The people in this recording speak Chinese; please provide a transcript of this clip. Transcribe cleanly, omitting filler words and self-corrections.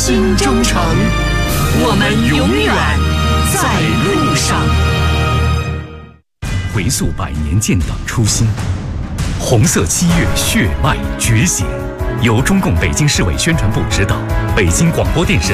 心忠诚，我们永远在路上。 回溯100年建党初心，红色7月血脉觉醒。由中共北京市委宣传部指导，北京广播电视